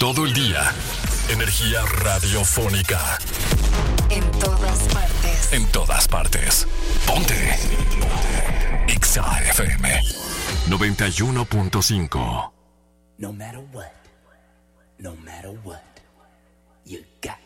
todo el día. Energía radiofónica. En todas partes. En todas partes. Ponte. Exa FM 91.5. No matter what, you got